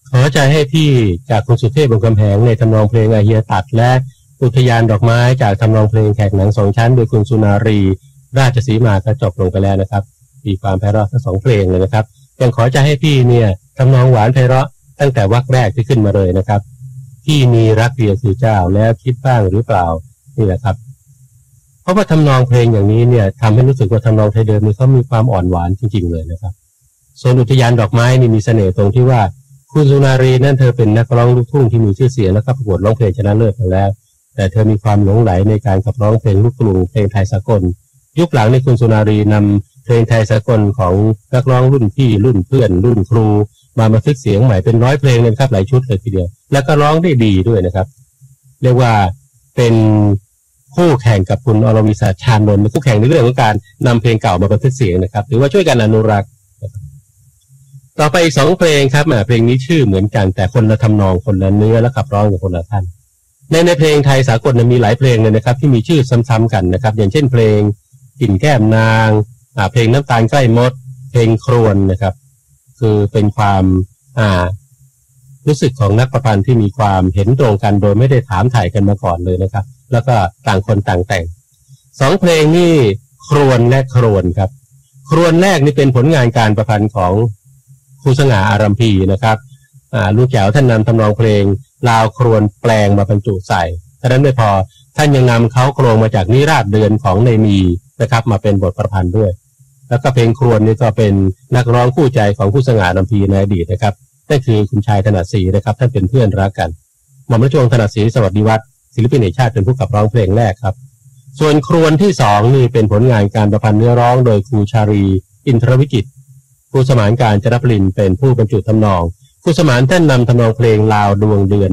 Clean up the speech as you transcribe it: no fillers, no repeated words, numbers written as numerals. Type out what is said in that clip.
ขอใจให้พี่จากคุณสุเทพบุญคำแหงในทำนองเพลงอาเฮียตัดและอุทยานดอกไม้จากทำนองเพลงแขกหนังสองชั้นโดยคุณสุนารีราชสีมาก็จบลงไปแล้วนะครับมีความไพเราะทั้งสองเพลงเลยนะครับยังขอใจให้พี่เนี่ยทำนองหวานไพเราะตั้งแต่วรรคแรกที่ขึ้นมาเลยนะครับพี่มีรักเดียวคือเจ้าแล้วคิดบ้างหรือเปล่านี่แหละครับเพราะว่าทำนองเพลงอย่างนี้เนี่ยทำให้รู้สึกว่าทำนองไทยเดิมนี่เขามีความอ่อนหวานจริงๆเลยนะครับส่วนอุทยานดอกไม้นี่มีเสน่ห์ตรงที่ว่าคุณสุนารีนั่นเธอเป็นนักร้องลูกทุ่งที่มีชื่อเสียงและก็ประกวดร้องเพลงชนะเลิศมาแล้วแต่เธอมีความหลงไหลในการขับร้องเพลงลูกกรุงเพลงไทยสากลยุคหลังในคุณสุนารีนำเพลงไทยสากลของนักร้องรุ่นพี่รุ่นเพื่อนรุ่นครูมาบันทึกเสียงใหม่เป็น100 เพลงเลยครับหลายชุดเลยทีเดียวแล้วก็ร้องได้ดีด้วยนะครับเรียกว่าเป็นคู่แข่งกับคุณอรวิศาชานนท์คู่แข่งในเรื่องของการนำเพลงเก่ามาบันทึกเสียงนะครับหรือว่าช่วยกันอนุรักษ์ต่อไปอีก2 เพลงครับเพลงนี้ชื่อเหมือนกันแต่คนละทำนองคนละเนื้อและขับร้องกับคนละท่านในเพลงไทยสากลมีหลายเพลงเลยนะครับที่มีชื่อซ้ำๆกันนะครับอย่างเช่นเพลงกลิ่นแก้มนางเพลงน้ำตาลใกล้มดเพลงครวญนะครับคือเป็นความรู้สึกของนักประพันธ์ที่มีความเห็นตรงกันโดยไม่ได้ถามถ่ายกันมาก่อนเลยนะครับแล้วก็ต่างคนต่างแต่ง2 เพลงนี่ครวญและครวญครับครวญแรกนี่เป็นผลงานการประพันธ์ของครูสง่าอารัมพีนะครับลูกแก้วท่านนำทำนองเพลงลาวครวญแปลงมาบรรจุใส่ฉะนั้นไม่พอท่านยังนำเขาโครงมาจากนิราศเดือนของในมีนะครับมาเป็นบทประพันธ์ด้วยแล้วก็เพลงครวญนี่ก็เป็นนักร้องคู่ใจของครูสง่าอารัมพีในอดีตนะครับนั่นคือคุณชายถนัดศรีนะครับท่านเป็นเพื่อนรักกันหม่อมราชวงศ์ถนัดศรีสวัสดิวัฒน์ศิลปินแห่งชาติเป็นผู้ขับร้องเพลงแรกครับส่วนครวญที่2นี่เป็นผลงานการประพันธ์เนื้อร้องโดยครูชารีอินทรวิจิตรครูสมานกาญจนปรินเป็นผู้บรรจุทำนองครูสมานท่านนำทำนองเพลงลาวดวงเดือน